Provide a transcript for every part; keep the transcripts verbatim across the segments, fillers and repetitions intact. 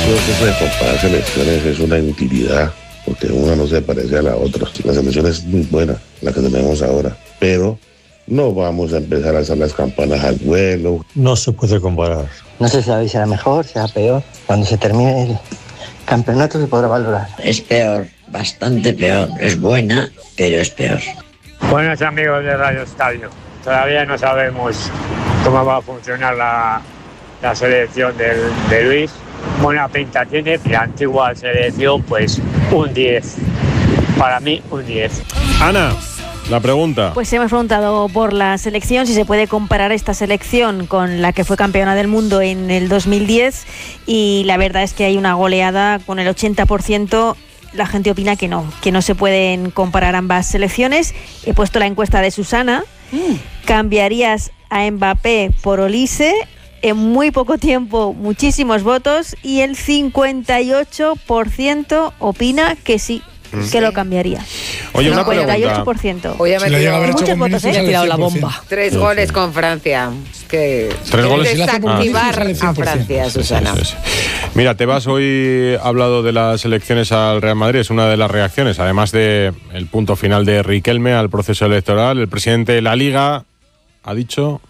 creo que eso de comparar selecciones es una inutilidad, porque una no se parece a la otra. La selección es muy buena, la que tenemos ahora, pero no vamos a empezar a hacer las campanas al vuelo. No se puede comparar. No sé si será mejor, será peor. Cuando se termine el campeonato se podrá valorar. Es peor, bastante peor. Es buena, pero es peor. Buenos amigos de Radio Estadio. Todavía no sabemos cómo va a funcionar la, la selección del, de Luis. Buena pinta tiene, la antigua selección, pues un diez. Para mí, un diez. Ana, la pregunta. Pues hemos preguntado por la selección, si se puede comparar esta selección con la que fue campeona del mundo en el dos mil diez, y la verdad es que hay una goleada con el ochenta por ciento. La gente opina que no, que no se pueden comparar ambas selecciones. He puesto la encuesta de Susana. Mm. ¿Cambiarías a Mbappé por Olise? En muy poco tiempo, muchísimos votos, y el cincuenta y ocho por ciento opina que sí, mm. que lo cambiaría. Oye, una cincuenta y ocho por ciento. Hoy ha metido muchos votos, ¿eh? Ha tirado la bomba. Tres sí, goles sí. con Francia. Que Tres goles desactivar ah. a Francia, Susana. Sí, sí, sí. Mira, Tebas hoy ha hablado de las elecciones al Real Madrid, es una de las reacciones, además de el punto final de Riquelme al proceso electoral. El presidente de la Liga ha dicho...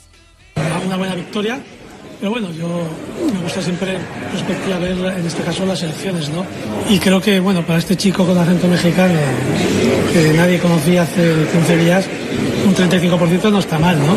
Una buena victoria, pero bueno, yo me gusta siempre en perspectiva ver, en este caso, las elecciones, ¿no? Y creo que, bueno, para este chico con acento mexicano, que nadie conocía hace quince días, un treinta y cinco por ciento no está mal, ¿no?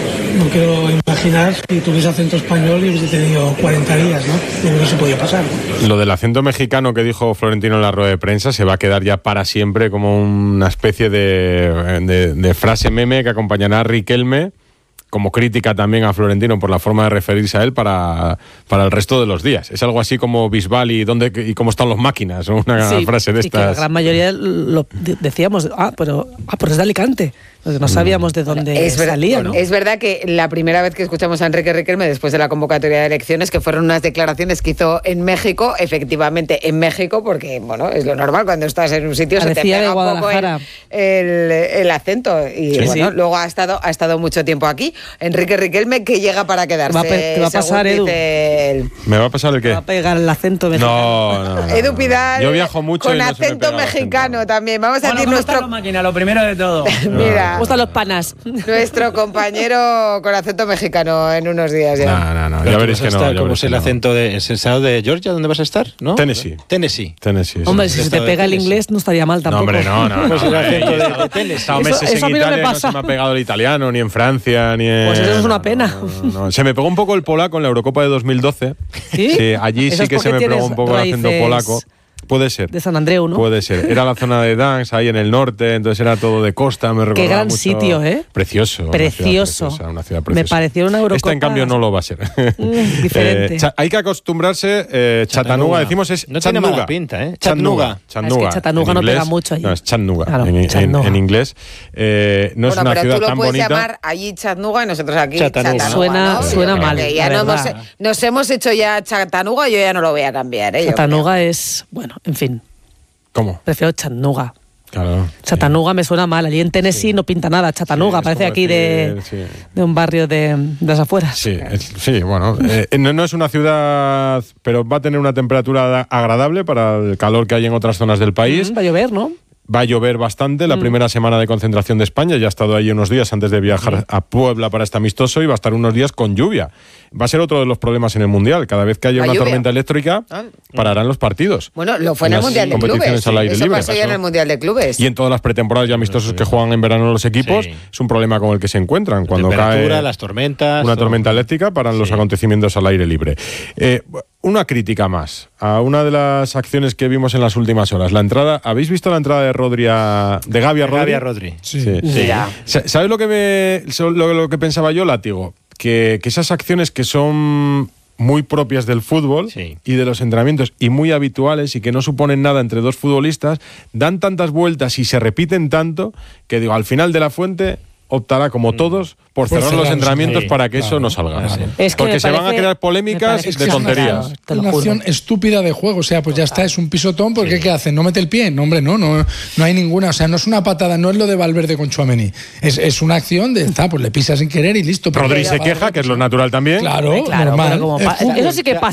No quiero imaginar si tuviese acento español y hubiese tenido cuarenta días, ¿no? No se podía pasar, ¿no? Lo del acento mexicano que dijo Florentino en la rueda de prensa se va a quedar ya para siempre como una especie de, de, de frase meme que acompañará a Riquelme, como crítica también a Florentino por la forma de referirse a él para, para el resto de los días. Es algo así como Bisbal y dónde y cómo están los máquinas, ¿no? Una sí, frase de sí, estas. Que la gran mayoría lo decíamos, ah, pero, ah, pero es de Alicante. No sabíamos de dónde es verdad, salía, ¿no? Es verdad que la primera vez que escuchamos a Enrique Riquelme después de la convocatoria de elecciones, que fueron unas declaraciones que hizo en México, efectivamente en México, porque bueno, es lo normal cuando estás en un sitio, se te pega un poco el, el, el acento. Y sí, bueno, sí. luego ha estado, ha estado mucho tiempo aquí. Enrique Riquelme, que llega para quedarse. Va a pe- ¿Qué va a pasar, Edu? El... ¿Me va a pasar el qué? Me va a pegar el acento mexicano. No, no, no. Edu Pidal. Yo viajo mucho con y no acento se me mexicano acento. También. Vamos a bueno, decir nuestro. La máquina, lo primero de todo. Mira. Me gustan los panas. Nuestro compañero con acento mexicano en unos días ya. No, no, no. Ya veréis que no. ¿Cómo es el acento de el estado de Georgia? ¿Dónde vas a estar? ¿No? Tennessee. Tennessee. Tennessee. Hombre, si se te pega el inglés no estaría mal tampoco. No, hombre, no, no. Pues el acento de Tennessee. He estado meses en Italia y no se me ha pegado el italiano, ni en Francia, ni en... Pues eso es una pena. No, no, no. Se me pegó un poco el polaco en la Eurocopa de dos mil doce. ¿Sí? Sí, allí sí que se me pegó un poco el acento polaco. Puede ser. De San Andreu, ¿no? Puede ser. Era la zona de Gdańsk, ahí en el norte, entonces era todo de costa, me recordaba Qué gran mucho. sitio, ¿eh? Precioso. Precioso. Una ciudad, una ciudad preciosa. Me pareció una Eurocopa... Esta, en cambio, no lo va a ser. Mm, diferente. eh, cha- hay que acostumbrarse, eh, Chattanooga, decimos es no Chattanooga. Tiene mala pinta, ¿eh? Chattanooga. Chattanooga. Es que Chattanooga no pega mucho allí. No, es Chattanooga, Claro, en, en, Chattanooga. en inglés. Eh, no bueno, es una pero ciudad tú lo tan puedes bonita. llamar allí Chattanooga y nosotros aquí Chattanooga. Chattanooga, Suena, ¿no? suena Yo mal, creo que ya la nos, verdad. nos hemos hecho ya Chattanooga, yo ya no lo voy a cambiar, ¿eh? Yo Chattanooga creo. es... Bueno, en fin. ¿Cómo? Prefiero Chattanooga. Claro. Chattanooga sí. Me suena mal. Allí en Tennessee sí. No pinta nada. Chattanooga, sí, parece aquí decir, de, sí. de un barrio de, de las afueras. Sí, es, sí bueno. Eh, no, no es una ciudad, pero va a tener una temperatura agradable para el calor que hay en otras zonas del país. Mm, va a llover, ¿no? Va a llover bastante, la mm. primera semana de concentración de España, ya ha estado ahí unos días antes de viajar mm. a Puebla para este amistoso y va a estar unos días con lluvia. Va a ser otro de los problemas en el Mundial, cada vez que haya una lluvia. tormenta eléctrica, ah. pararán los partidos. Bueno, lo fue en, en el Mundial de Clubes, al aire eso libre. pasó ya en el Mundial de Clubes. Y en todas las pretemporadas y amistosos que juegan en verano los equipos, sí. es un problema con el que se encuentran. Cuando cae las tormentas, una tormenta eléctrica, paran sí. los acontecimientos al aire libre. Eh, Una crítica más a una de las acciones que vimos en las últimas horas. La entrada, ¿habéis visto la entrada de Rodri a, de Gavi a Rodri? Gavi a Rodri. Sí. sí. sí. ¿Sabes lo que me lo, lo que pensaba yo, Látigo? Que, que esas acciones que son muy propias del fútbol sí. y de los entrenamientos y muy habituales y que no suponen nada entre dos futbolistas, dan tantas vueltas y se repiten tanto que digo, al final de la fuente optará, como todos, por cerrar los entrenamientos sí, para que claro, eso no salga. Claro. Es que Porque se parece, van a crear polémicas de tonterías. Es una acción estúpida de juego. O sea, pues ya está, es un pisotón, porque sí. ¿qué hace? ¿No mete el pie? No, hombre, no, no, no hay ninguna. O sea, no es una patada, no es lo de Valverde con Tchouaméni. Es, es una acción de, está, pues le pisa sin querer y listo. Rodri se queja, que es lo natural también. Claro, claro normal. Como pa- eso sí que pasa